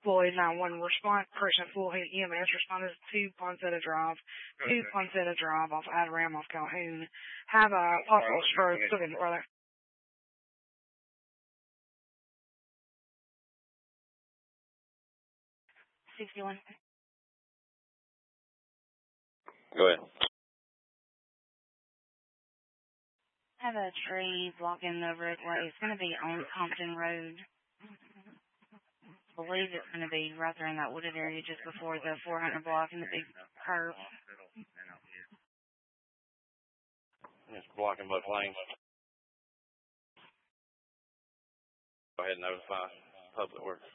Floyd 911 response. Person Full EMS responded to Poncetta Drive. To Poncetta Drive off Adaram off Calhoun. Have a possible stroke. Look at it, brother. 61. Go ahead. Have a tree blocking the roadway. It's going to be on Compton Road. I believe it's going to be right there in that wooded area just before the 400 block and the big curve. It's blocking both lanes. Go ahead and notify Public Works.